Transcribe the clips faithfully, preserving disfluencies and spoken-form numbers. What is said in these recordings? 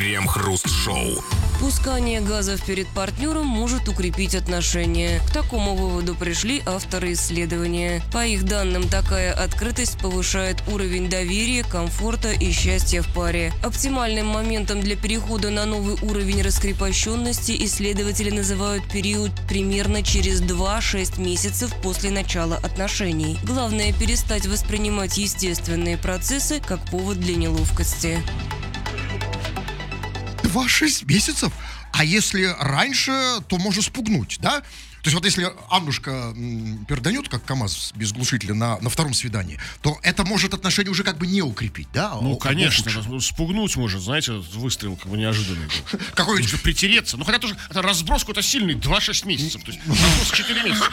Крем-хруст-шоу. Пускание газов перед партнером может укрепить отношения. К такому выводу пришли авторы исследования. По их данным, такая открытость повышает уровень доверия, комфорта и счастья в паре. Оптимальным моментом для перехода на новый уровень раскрепощенности исследователи называют период примерно через два-шесть месяцев после начала отношений. Главное – перестать воспринимать естественные процессы как повод для неловкости. Два-шесть месяцев? А если раньше, то можно спугнуть, да? То есть вот если Аннушка м, перданет, как КамАЗ без глушителя на, на втором свидании, то это может отношения уже как бы не укрепить, да? Ну, О, конечно, ухудшить. спугнуть может, знаете, выстрел как бы неожиданный. Какой Нужно притереться. Ну, хотя тоже, это разброс какой-то сильный, два-шесть месяцев. То есть разброс четыре месяца.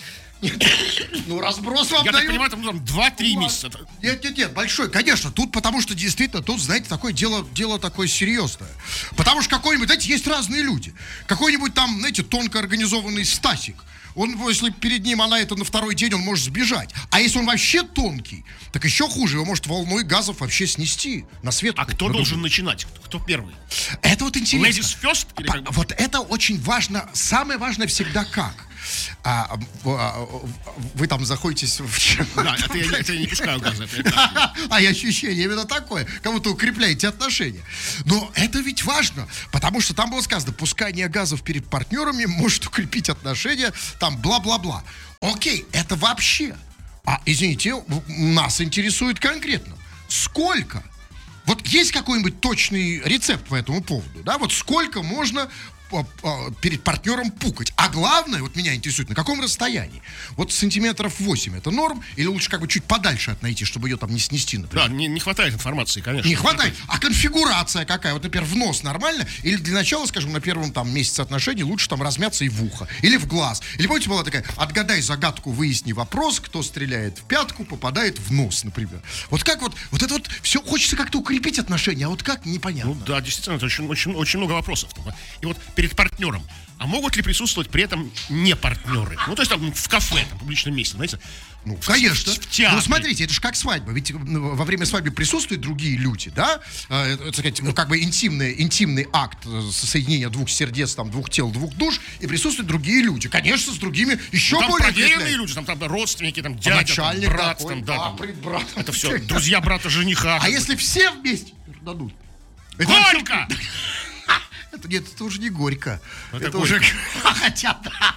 Ну, разброс вам Я так дают. понимаю, там, ну, там два-три месяца. Нет, нет, нет, большой, конечно, тут потому что действительно, тут, знаете, такое дело, дело такое серьезное. Потому что какой-нибудь, знаете, есть разные люди. Какой-нибудь там, знаете, тонко организованный Стасик. Он, если перед ним она это на второй день, он может сбежать. А если он вообще тонкий, так еще хуже, его может волной газов вообще снести на свет. А кто должен начинать? Кто первый? Это вот интересно. Ladies first? Или как бы? Вот это очень важно. Самое важное всегда как. А, а, вы там заходитесь в чем? Да, это я, это я не пускаю газы. Это я так. А и ощущение именно такое, как будто укрепляете отношения. Но это ведь важно, потому что там было сказано, пускание газов перед партнерами может укрепить отношения, там бла-бла-бла. Окей, это вообще. А, извините, нас интересует конкретно. Сколько? Вот есть какой-нибудь точный рецепт по этому поводу, да? Вот сколько можно перед партнером пукать. А главное, вот меня интересует, на каком расстоянии? Вот сантиметров восемь это норм? Или лучше как бы чуть подальше от найти, чтобы ее там не снести, например? Да, не, не хватает информации, конечно. Не хватает. А конфигурация какая? Вот, например, в нос нормально? Или для начала, скажем, на первом там месяце отношений лучше там размяться и в ухо. Или в глаз. Или, помните, была такая, отгадай загадку, выясни вопрос, кто стреляет в пятку, попадает в нос, например. Вот как вот, вот это вот все хочется как-то укрепить отношения, а вот как, непонятно. Ну да, действительно, это очень, очень, очень много вопросов. И вот перед партнером. А могут ли присутствовать при этом не партнеры? Ну, то есть там в кафе, там, в публичном месте, знаете? Ну, конечно. В, в театре. Ну, смотрите, это же как свадьба. Ведь ну, во время свадьбы присутствуют другие люди, да? Э, это, сказать, ну, как бы интимный, интимный акт соединения двух сердец, там, двух тел, двух душ, и присутствуют другие люди. Конечно, с другими еще ну, там более проверенные укрепляет. люди, там, там родственники, там, дядя, начальник там, брат, такой, там, да, а, там, предбрат. это все, друзья брата, жениха. А если все вместе дадут? Горько! Это, нет, это уже не горько. Это, это горько. уже... Хотя да.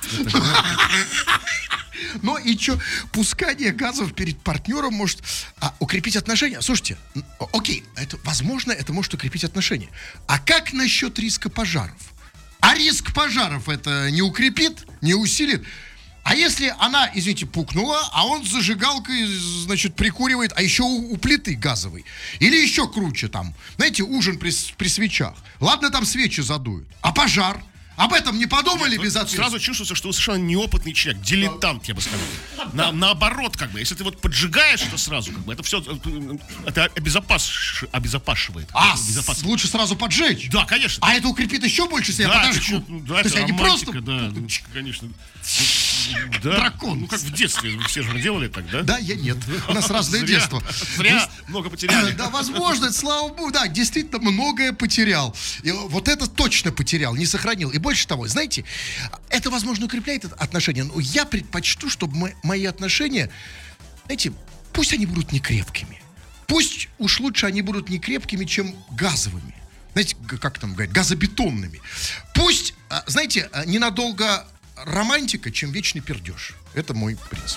Но и что, пускание газов перед партнером может а, укрепить отношения? Слушайте, окей, это, возможно, это может укрепить отношения. А как насчет риска пожаров? А риск пожаров это не укрепит, не усилит? А если она, извините, пукнула, а он с зажигалкой, значит, прикуривает, а еще у, у плиты газовой. Или еще круче там, знаете, ужин при, при свечах. Ладно, там свечи задуют. А пожар? Об этом не подумали без ответа? Сразу чувствуется, что вы совершенно неопытный человек, дилетант, я бы сказал. На, наоборот, как бы, если ты вот поджигаешь это сразу, как бы, это все, это обезопас, обезопашивает. А, обезопас... лучше сразу поджечь? Да, конечно. А это укрепит еще больше себя, да, подожгу. чё, да, То это есть они романтика, просто... да, ну, конечно. Да. Дракон. Ну, как в детстве, вы все же делали так, да? Да, я нет. У нас разное Зря, детство. Зря много потеряли. Да, возможно, слава богу, да, действительно многое потерял. И вот это точно потерял, не сохранил. И больше того, знаете, это, возможно, укрепляет отношения, но я предпочту, чтобы мы, мои отношения, знаете, пусть они будут не крепкими. Пусть уж лучше они будут не крепкими, чем газовыми. Знаете, как там говорят, газобетонными. Пусть, знаете, ненадолго романтика, чем вечный пердеж. Это мой принцип.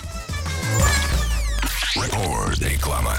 Реклама.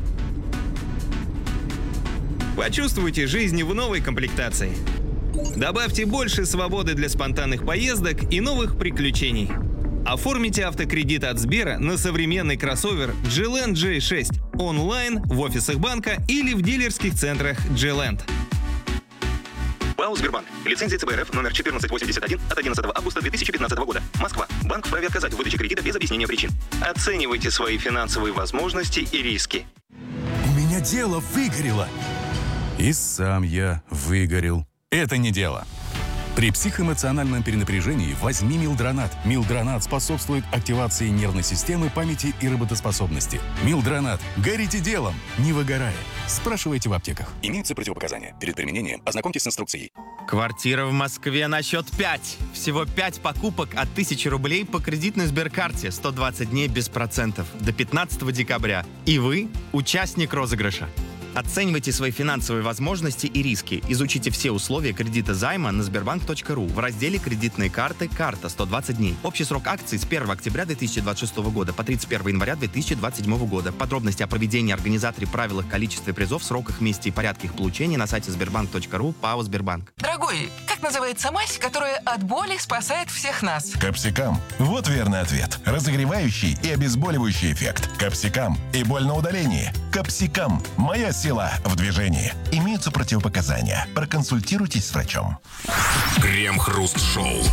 Почувствуйте жизнь в новой комплектации. Добавьте больше свободы для спонтанных поездок и новых приключений. Оформите автокредит от Сбера на современный кроссовер джи ленд джей шесть онлайн, в офисах банка или в дилерских центрах G-Land. ПАО «Сбербанк». Лицензия ЦБ РФ номер четырнадцать восемьдесят один от одиннадцатого августа две тысячи пятнадцатого года. Москва. Банк вправе отказать в выдаче кредита без объяснения причин. Оценивайте свои финансовые возможности и риски. У меня дело выгорело. И сам я выгорел. Это не дело. При психоэмоциональном перенапряжении возьми Милдронат. Милдронат способствует активации нервной системы, памяти и работоспособности. Милдронат. Горите делом, не выгорая. Спрашивайте в аптеках. Имеются противопоказания. Перед применением ознакомьтесь с инструкцией. Квартира в Москве на счет пять. Всего пять покупок от тысячи рублей по кредитной Сберкарте. сто двадцать дней без процентов. До пятнадцатого декабря. И вы участник розыгрыша. Оценивайте свои финансовые возможности и риски. Изучите все условия кредита займа на сбербанк точка ру в разделе «Кредитные карты. Карта. сто двадцать дней». Общий срок акций с первого октября две тысячи двадцать шестого года по тридцать первого января две тысячи двадцать седьмого года. Подробности о проведении, организаторе, правилах, количестве призов, сроках, месте и порядке их получения на сайте сбербанк точка ру, ПАО «Сбербанк». Дорогой, как называется мазь, которая от боли спасает всех нас? Капсикам. Вот верный ответ. Разогревающий и обезболивающий эффект. Капсикам. И боль на удалении. Капсикам. Моя сила в движении. Имеются противопоказания. Проконсультируйтесь с врачом. Крем-хруст-шоу.